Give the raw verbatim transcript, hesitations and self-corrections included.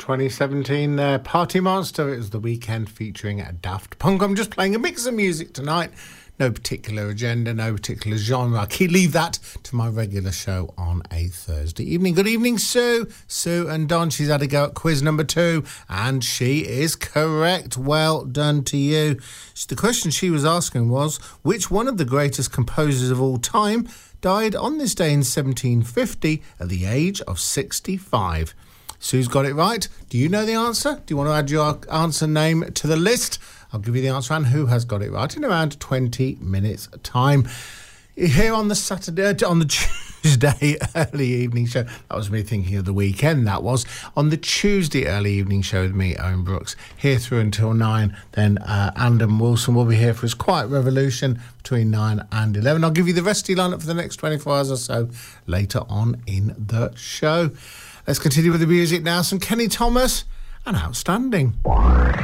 twenty seventeen there. Party Monster. It was The Weekend featuring Daft Punk. I'm just playing a mix of music tonight. No particular agenda, no particular genre. I can leave that to my regular show on a Thursday evening. Good evening, Sue. Sue and Don. She's had a go at quiz number two, and she is correct. Well done to you. The question she was asking was, which one of the greatest composers of all time died on this day in seventeen fifty at the age of sixty-five? Sue's got it right. Do you know the answer? Do you want to add your answer name to the list? I'll give you the answer and who has got it right in around twenty minutes time. Here on the Saturday, on the Tuesday early evening show. That was me thinking of the weekend, that was. On the Tuesday early evening show with me, Owen Brooks, here through until nine. Then uh, Andon Wilson will be here for his Quiet Revolution between nine and eleven. I'll give you the rest of the lineup for the next twenty-four hours or so later on in the show. Let's continue with the music now. Some Kenny Thomas and Outstanding.